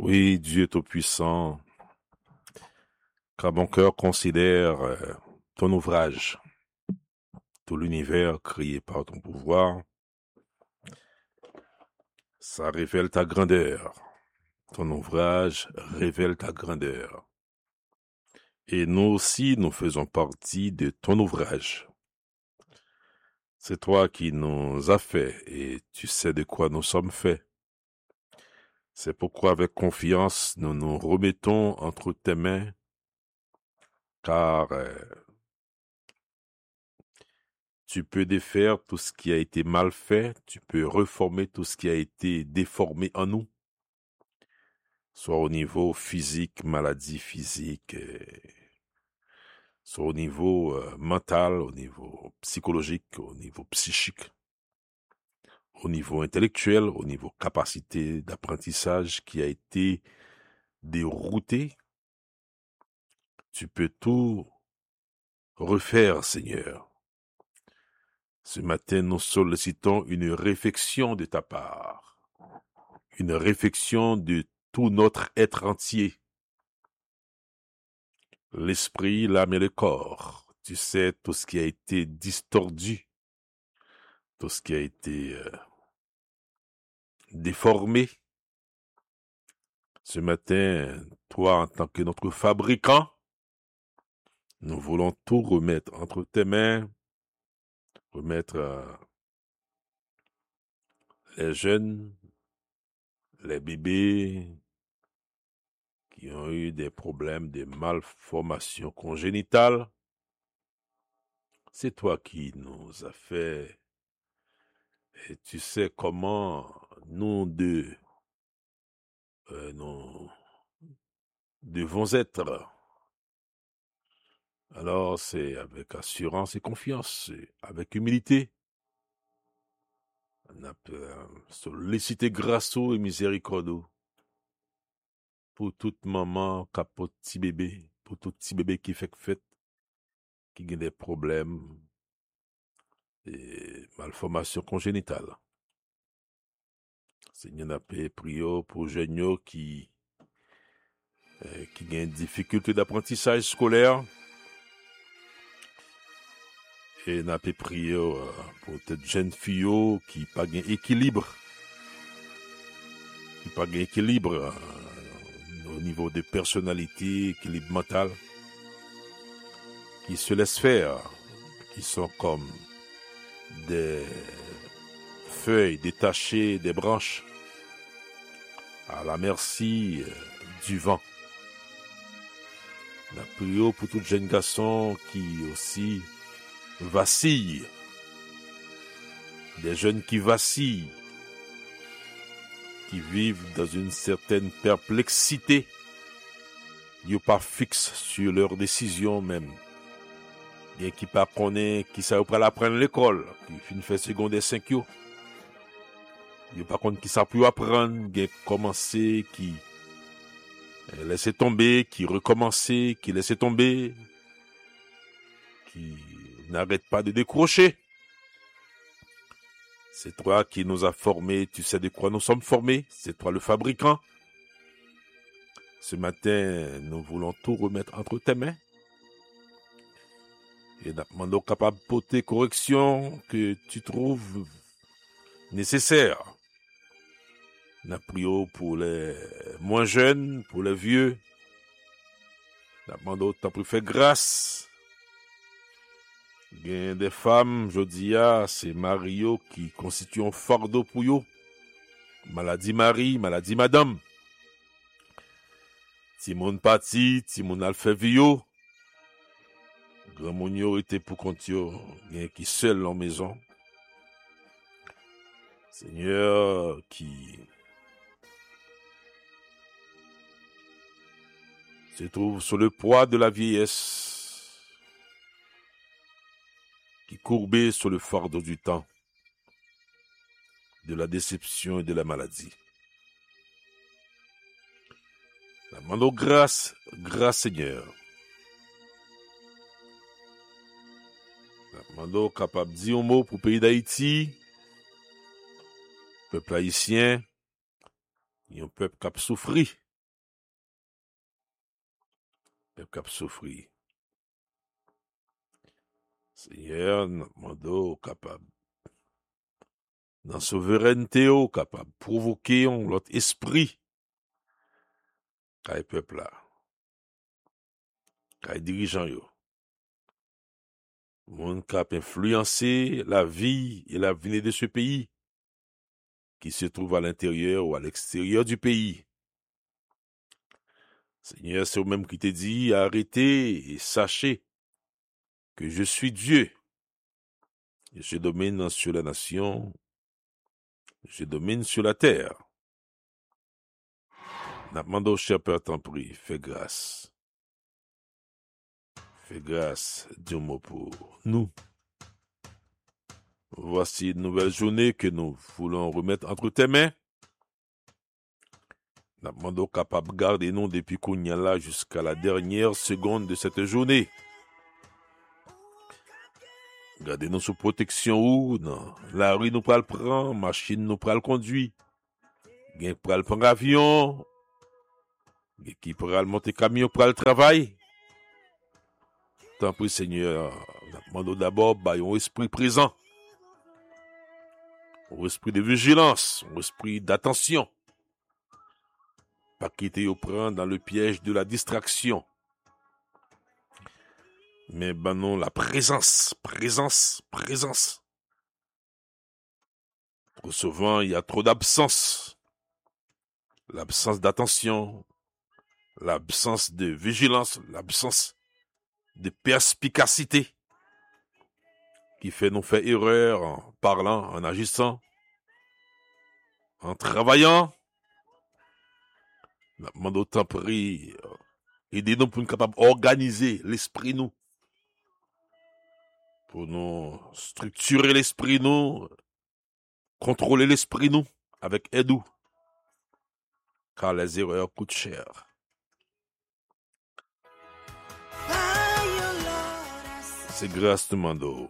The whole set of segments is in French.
Oui, Dieu Tout-Puissant, car mon cœur considère ton ouvrage, tout l'univers créé par ton pouvoir, ça révèle ta grandeur. Ton ouvrage révèle ta grandeur. Et nous aussi, nous faisons partie de ton ouvrage. C'est toi qui nous as fait et tu sais de quoi nous sommes faits. C'est pourquoi avec confiance, nous nous remettons entre tes mains, car tu peux défaire tout ce qui a été mal fait, tu peux reformer tout ce qui a été déformé en nous, soit au niveau physique, maladie physique, soit au niveau mental, au niveau psychologique, au niveau psychique, au niveau intellectuel, au niveau capacité d'apprentissage qui a été dérouté. Tu peux tout refaire, Seigneur. Ce matin, nous sollicitons une réflexion de ta part, une réflexion de tout notre être entier, l'esprit, l'âme et le corps. Tu sais, tout ce qui a été distordu, tout ce qui a été déformé. Ce matin, toi, en tant que notre fabricant, nous voulons tout remettre entre tes mains, remettre les jeunes, les bébés qui ont eu des problèmes de malformations congénitales. C'est toi qui nous as fait et tu sais comment nous deux nous devons être. Alors c'est avec assurance et confiance, avec humilité. On a sollicité grâce et miséricorde pour toute maman qui a petit bébé, pour tout petit bébé qui fait fête, qui a des problèmes et malformations congénitales. Seigneur, n'a pas prié pour jeunes qui ont des difficultés d'apprentissage scolaire. Et n'a pas prié pour cette jeune fille qui n'a pas d'équilibre. Qui n'a pas d'équilibre au niveau de personnalité, équilibre mental. Qui se laissent faire. Qui sont comme des feuilles détachées des branches à la merci du vent. N'a prié pour tout jeune garçon qui aussi vacillent, des jeunes qui vacillent, qui vivent dans une certaine perplexité, ils ne sont pas fixes sur leurs décisions même, bien qui pas connaissent, qui savent pas apprendre l'école, qui finissent faire secondaire 5 yo, ils pas connaissent qui savent plus apprendre, qui commencer, qui laisser tomber, qui recommencer, qui laisser tomber, qui n'arrête pas de décrocher. C'est toi qui nous as formés, tu sais de quoi nous sommes formés, c'est toi le fabricant. Ce matin, nous voulons tout remettre entre tes mains. Et nous demandons capable de porter correction que tu trouves nécessaire. Nous prions pour les moins jeunes, pour les vieux. Nous demandons de faire grâce. Il y a des femmes, je dis, c'est Mario qui constitue un fardeau pour eux. Maladie Marie, maladie Madame. Timon Pati, Timon Alfevio. Grand Mounio était pour compter, bien qui seul en maison. Seigneur, qui se trouve sur le poids de la vieillesse, qui courbait sur le fardeau du temps, de la déception et de la maladie. La demandons grâce, grâce Seigneur. La demandons capable de dire un mot pour le pays d'Haïti, peuple haïtien, et un peuple qui a souffert peuple qui a souffri. Seigneur, nous demandons capable, dans souveraineté, capable, provoquer l'autre esprit, qu'a peuple là, qu'a dirigeant yo. Monde qui a influencé la vie et l'avenir de ce pays, qui se trouve à l'intérieur ou à l'extérieur du pays. Seigneur, c'est vous-même qui t'a dit, arrêtez et sachez que je suis Dieu. Et je domine sur la nation, je domine sur la terre. Nous demandons au cher Père, t'en prie, fais grâce. Fais grâce, Dieu mot pour nous. Voici une nouvelle journée que nous voulons remettre entre tes mains. Nous demandons capable de garder nous depuis qu'on y est là jusqu'à la dernière seconde de cette journée. Gardez-nous sous protection ou non. La rue nous pral prendre, machine nous pral conduire. Gen pral prendre avion. Gen qui pral monter camion pral travail. Tant pis Seigneur, nous demandons d'abord un esprit présent. Un esprit de vigilance, un esprit d'attention. Pas quitter au prendre dans le piège de la distraction. Mais non, la présence. Trop souvent, il y a trop d'absence. L'absence d'attention, l'absence de vigilance, l'absence de perspicacité qui fait nous faire erreur en parlant, en agissant, en travaillant. Nous demandons autant pris, aidez-nous pour nous capables d'organiser l'esprit nous, pour nous structurer l'esprit nous, contrôler l'esprit nous avec aide, car les erreurs coûtent cher. C'est grâce nous demandons.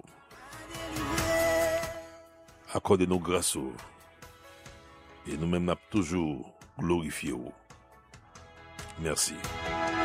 Accordez-nous grâce et nous-mêmes toujours glorifié. Merci.